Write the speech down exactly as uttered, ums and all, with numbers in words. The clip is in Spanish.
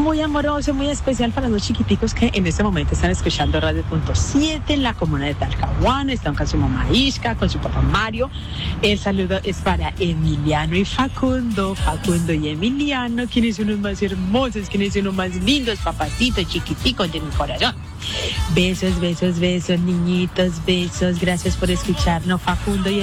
muy amoroso, muy especial para los chiquiticos que en este momento están escuchando Radio Punto siete en la comuna de Talcahuano. Están con su mamá Ishka, con su papá Mario. El saludo es para Emiliano y Facundo. Facundo y Emiliano, quienes son los más hermosos, quienes son los más lindos, papacitos, chiquiticos de mi corazón. Besos, besos, besos, niñitos, besos. Gracias por escucharnos, Facundo y